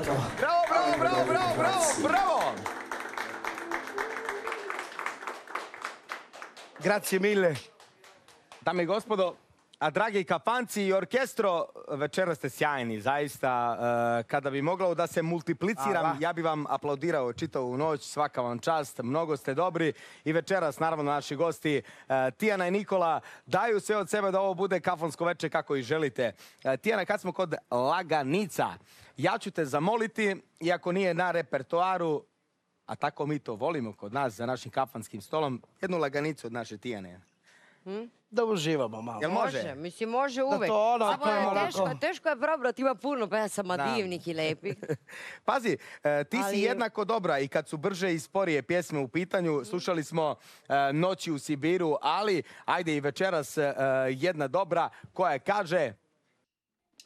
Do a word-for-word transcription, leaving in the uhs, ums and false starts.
Welcome. Bravo, bravo, bravo, bravo, bravo, bravo! Grazie mille. Dame i gospodo, a dragi kafanci i orkestro, večera ste sjajni, zaista. Kada bi moglo da se multipliciram, ja bi vam aplaudirao čitavu noć, svaka vam čast, mnogo ste dobri. I večeras, naravno, naši gosti, Tijana i Nikola, daju sve od sebe da ovo bude kafansko veče kako i želite. Tijana, kad smo kod laganica, ja ću te zamoliti, iako nije na repertoaru, a tako mi to volimo kod nas za našim kafanskim stolom, jednu laganicu od naše Tijane. Da uživamo malo. Jel može? Može, mislim, može uvek. to ono, Samo to je je onako- teško, teško je probrati, ima puno pesama Da. divnih i lepih. Pazi, e, ti si Ali- jednako dobra i kad su brže i sporije pjesme u pitanju, slušali smo e, Noći u Sibiru, ali ajde i večeras e, jedna dobra koja kaže